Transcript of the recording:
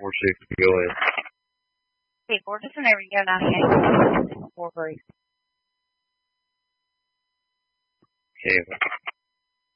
460, go ahead. Okay, 4 just whenever you go 98. 4 3. Kevin.